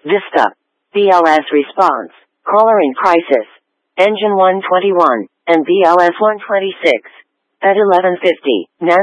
Vista. BLS response. Caller in crisis. Engine 121 and BLS 126. At 11:50.